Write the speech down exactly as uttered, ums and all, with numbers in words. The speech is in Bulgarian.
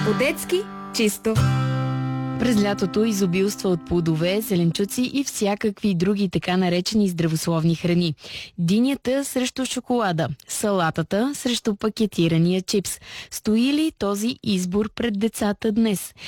По-детски чисто. През лятото изобилства от плодове, зеленчуци и всякакви други така наречени здравословни храни. Динята срещу шоколада, салатата срещу пакетирания чипс. Стои ли този избор пред децата днес?